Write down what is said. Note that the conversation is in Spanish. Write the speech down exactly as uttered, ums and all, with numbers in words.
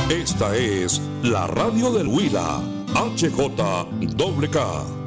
Esta es la radio del Huila, H J K K.